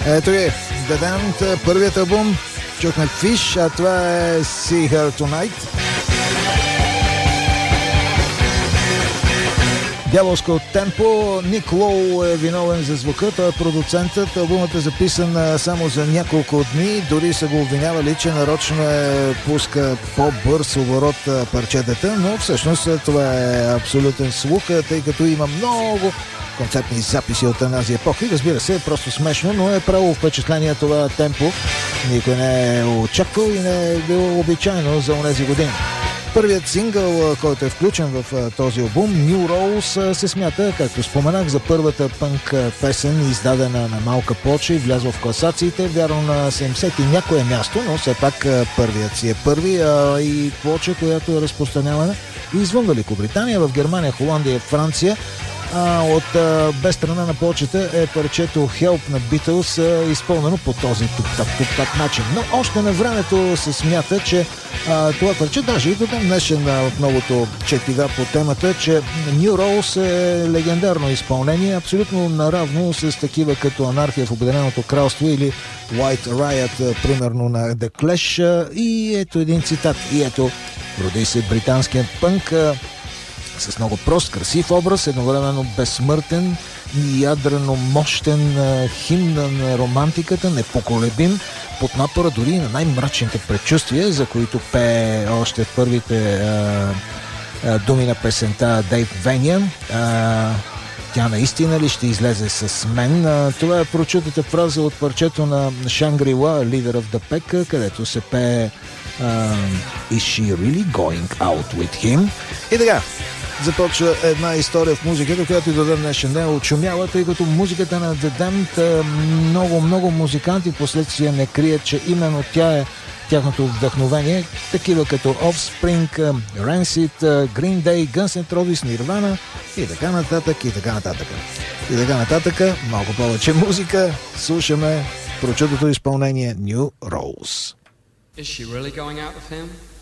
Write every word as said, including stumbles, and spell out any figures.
Ето ги, The Damned, първият албум. Чухме Fish, а това е See Her Tonight. Дяволско темпо. Ник Лоу е виновен за звука, той е продуцентът. Албумът е записан само за няколко дни, дори са го обвинявали, че нарочно е пуска по-бърз оборот парчетата, но всъщност това е абсолютен слух, тъй като има много концертни записи от тази епоха и разбира се, е просто смешно, но е правило впечатление това темпо. Никой не е очаквал и не е било обичайно за онези години. Първият сингъл, който е включен в този албум, New Rose, се смята, както споменах, за първата пънк песен, издадена на малка плоча и влязла в класациите, вярно на седемдесет и някое място, но все пак първият си е първи, а и плоча, която е разпространявана и извън Великобритания, в Германия, Холандия и Франция. А, от а, без страна на плочата е парчето Help на Beatles, а, изпълнено по този тук-так-тук-так начин. Но още на времето се смята, че а, това парче, даже и до ден днешен от новото четива по темата, че New Rose е легендарно изпълнение, абсолютно наравно с такива като Анархия в Обединеното кралство или White Riot, примерно на The Clash. И ето един цитат. И ето, роди се британският пънк, с много прост, красив образ, едновременно безсмъртен и ядрено мощен химн на романтиката, непоколебим под напора дори на най-мрачните предчувствия, за които пее още в първите а, а, думи на песента Дейв Веня. А, тя наистина ли ще излезе с мен? А, това е прочутата фраза от парчето на Shangri-La, Leader of the Pack, където се пее Uh, Is she really going out with him? И така, започва една история в музиката, която и до ден днешен ден очумява, тъй като музиката на The Damned, много, много музиканти последствия не крият, че именно тя е тяхното вдъхновение, такива като Offspring, Rancid, Green Day, Guns N' Roses, Nirvana и така нататък, и така нататък. И така нататък, малко повече музика, слушаме прочутото изпълнение New Rose. Is she really going out with him?